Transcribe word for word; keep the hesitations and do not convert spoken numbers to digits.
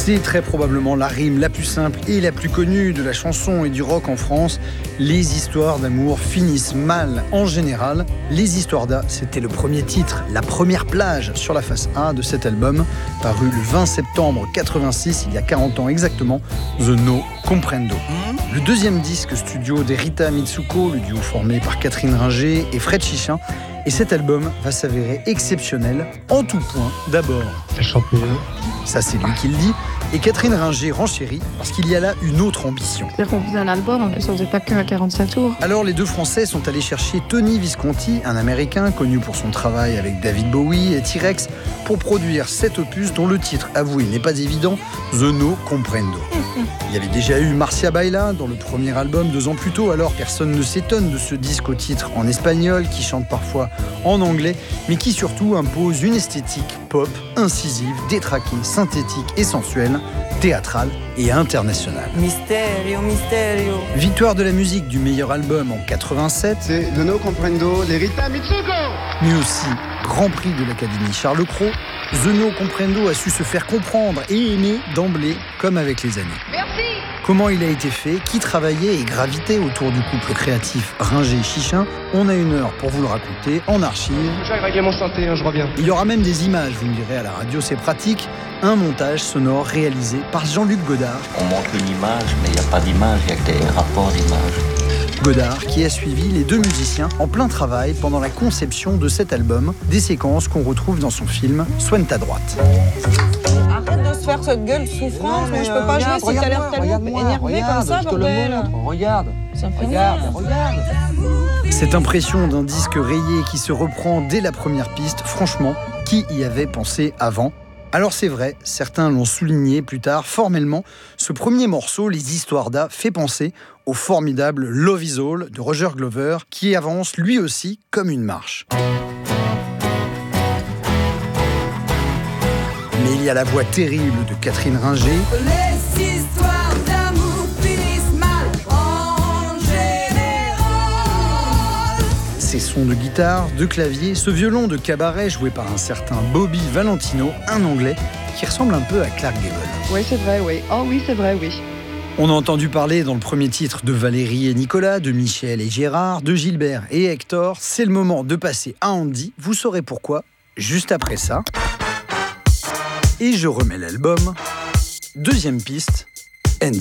C'est très probablement la rime la plus simple et la plus connue de la chanson et du rock en France. Les histoires d'amour finissent mal en général. Les histoires d'A, c'était le premier titre, la première plage sur la face A de cet album, paru le vingt septembre quatre-vingt-six, il y a quarante ans exactement, The No Comprendo. Le deuxième disque studio des Rita Mitsuko, le duo formé par Catherine Ringer et Fred Chichin. Et cet album va s'avérer exceptionnel en tout point. D'abord, elle chante mieux. Ça, c'est lui qui le dit. Et Catherine Ringer renchérit parce qu'il y a là une autre ambition. C'est-à-dire qu'on faisait un album, on ne faisait pas que à quarante-cinq tours. Alors les deux Français sont allés chercher Tony Visconti, un Américain connu pour son travail avec David Bowie et T-Rex, pour produire cet opus dont le titre, avoué, n'est pas évident, The No Comprendo. Il y avait déjà eu Marcia Baila dans le premier album deux ans plus tôt, alors personne ne s'étonne de ce disque au titre en espagnol qui chante parfois en anglais, mais qui surtout impose une esthétique pop, incisive, détraquée, synthétique et sensuelle, théâtrale et internationale. Mysterio, mysterio. Victoire de la musique du meilleur album en quatre-vingt-sept. C'est The No Comprendo, les Rita Mitsuko. Mais aussi Grand Prix de l'Académie Charles Cros. The No Comprendo a su se faire comprendre et aimer d'emblée, comme avec les années. Merci. Comment il a été fait, qui travaillait et gravitait autour du couple créatif Ringer-Chichin, on a une heure pour vous le raconter en archive. J'arrive à régler mon synthé, hein, je reviens. Il y aura même des images, vous me direz, à la radio, c'est pratique. Un montage sonore réalisé par Jean-Luc Godard. On montre une image, mais il n'y a pas d'image, il n'y a que des rapports d'images. Godard qui a suivi les deux musiciens en plein travail pendant la conception de cet album, des séquences qu'on retrouve dans son film Soigne ta droite. Arrête de se faire cette gueule de souffrance, moi je peux pas jouer si t'as l'air tellement énervé comme ça, bordel. Regarde, Ça me fait regarde, mal. regarde. Cette impression d'un disque rayé qui se reprend dès la première piste, franchement, qui y avait pensé avant ? Alors c'est vrai, certains l'ont souligné plus tard, formellement, ce premier morceau, Les Histoires d'A, fait penser au formidable Love Is All de Roger Glover, qui avance lui aussi comme une marche. Mais il y a la voix terrible de Catherine Ringer. Les histoires d'amour finissent mal en général. Ces sons de guitare, de clavier, ce violon de cabaret joué par un certain Bobby Valentino, un Anglais, qui ressemble un peu à Clark Gable. Oui, c'est vrai, oui. Oh oui, c'est vrai, oui. On a entendu parler dans le premier titre de Valérie et Nicolas, de Michel et Gérard, de Gilbert et Hector. C'est le moment de passer à Andy. Vous saurez pourquoi, juste après ça. Et je remets l'album. Deuxième piste.